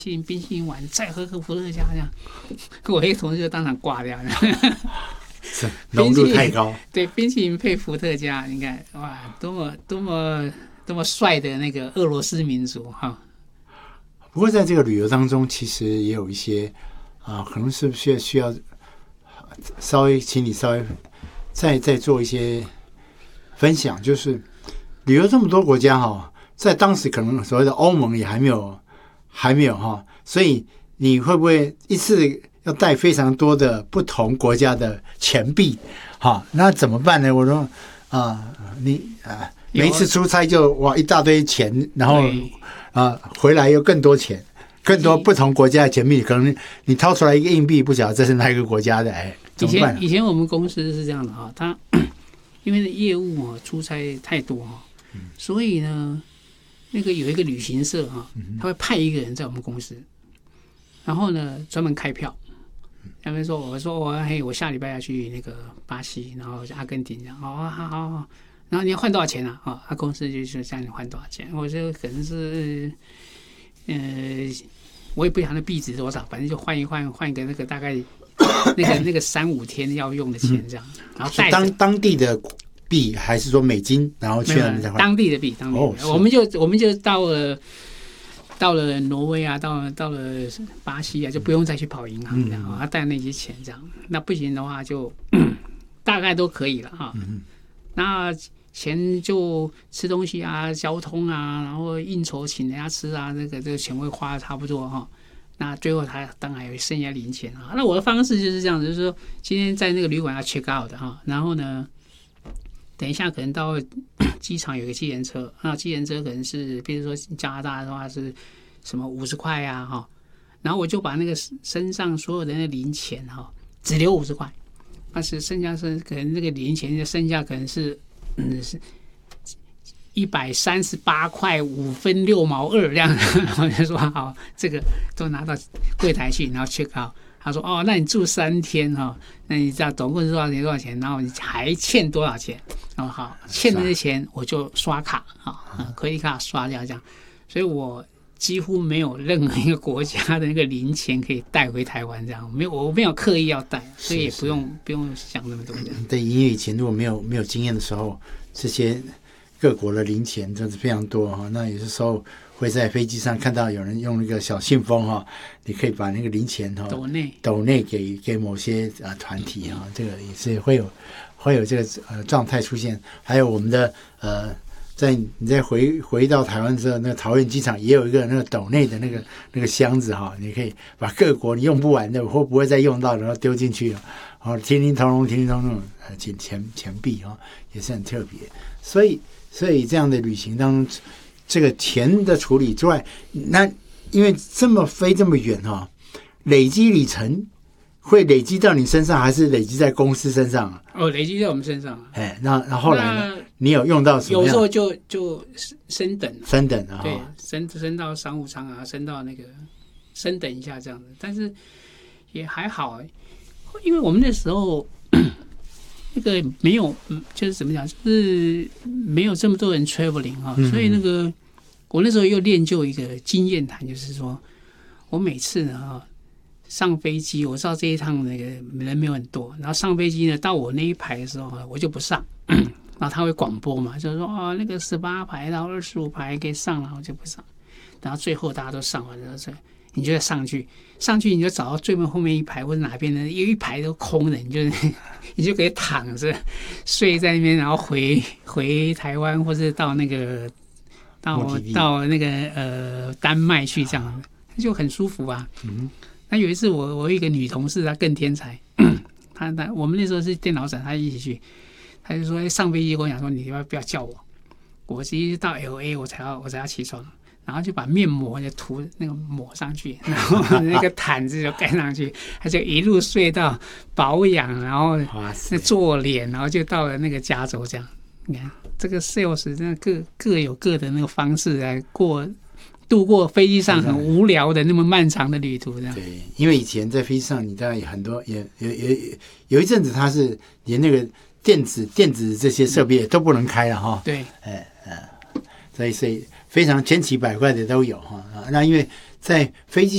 冰淇淋完再喝个伏特加这样，我一个同事就当场挂掉。 浓度太高。 对，冰淇淋配伏特加，你看哇，多么帅的那个俄罗斯民族哈。 不过在这个旅游当中，其实也有一些可能是需要请你稍微再做一些分享，就是旅游这么多国家哈，在当时可能所谓的欧盟也还没有哈，所以你会不会一次要带非常多的不同国家的钱币？哈，那怎么办呢？我说每一次出差就哇一大堆钱，然后回来又更多钱，更多不同国家的钱币，可能你掏出来一个硬币，不晓得这是哪一个国家的，怎么办？ 以前我们公司是这样的哈，他因为业务出差太多哈，所以呢，那个有一个旅行社哈，他会派一个人在我们公司，然后呢专门开票。他们说，我下礼拜要去那个巴西，然后阿根廷这样，好，然后你要换多少钱啊？他公司就是叫你换多少钱，我说可能是，我也不晓得币值多少，反正就换一个那个大概那个3-5天要用的钱这样，然后带当地的币还是说美金，然后去那边再换当地的币，我们就到了挪威啊，到了巴西啊，就不用再去跑银行这样，他带那些钱这样。那不行的话就大概都可以了哈。那钱就吃东西啊、交通啊，然后应酬请人家吃啊，这个钱会花的差不多哈。那最后他当然有剩下零钱啊。那我的方式就是这样子，就是说今天在那个旅馆要 check out 的哈，然后呢，等一下可能到机场有个计程车，那计程车可能是，比如说加拿大的话是什么50块啊哈，然后我就把那个身上所有的那零钱哈，只留50块，但是剩下是可能那个零钱就剩下可能是是138块5分6毛2这样，然后就说好，这个都拿到柜台去，然后 check out。他说那你住3天哈，那你知道总共是多少钱？然后你还欠多少钱？好，欠的那些钱我就刷卡credit卡刷掉这样，所以我几乎没有任何一个国家的那个零钱可以带回台湾这样，我没有刻意要带，所以也不用想那么多这样。 对，因为以前如果没有经验的时候，这些各国的零钱真是非常多哈。那有的时候会在飞机上看到有人用那个小信封哈，你可以把那个零钱哈抖内给某些团体哈，这个也是会有这个状态出现。还有我们的你再回到台湾之后，那个桃园机场也有一个那个斗内的那个箱子哈，你可以把各国你用不完的或不会再用到，然后丢进去，然后叮叮咚咚钱币哈，也是很特别。所以这样的旅行当中，这个钱的处理之外，那因为飞这么远哈，累积里程会累积到你身上，还是累积在公司身上啊？ 累积在我们身上。 那后来呢？你有用到什么样？ 有时候就升等啊， 对，升到商务舱啊，升到那个升等一下这样的，但是也还好，因为我们那时候那个没有，就是怎么讲，就是没有这么多人 traveling 哈，所以那个我那时候又练就一个经验谈，就是说我每次呢上飞机，我知道这一趟那个人没有很多，然后上飞机呢到我那一排的时候我就不上。然后他会广播嘛，就是说那个18排到25排可以上了，我就不上。然后最后大家都上完了，你就再上去你就找到最后面一排或者哪边的有一排都空的，你就可以躺着睡在那边，然后回台湾或者到那个到那个丹麦去这样，就很舒服啊。那有一次我有一个女同事，她更天才，我们那时候是电脑展，她一起去。他就说上飞机跟我讲说，你不要叫我直接到 LA 我才要起床，然后就把面膜就涂那个抹上去，然后那个毯子就盖上去，他就一路睡到保养，然后做脸，然后就到了那个加州这样。你看这个 sales 真的各有各的那个方式来度过飞机上很无聊的那么漫长的旅途这样。 对，因为以前在飞机上你当然很多也有一阵子他是连那个电子这些设备都不能开了哈。 对， 所以非常千奇百怪的都有哈。那因为在飞机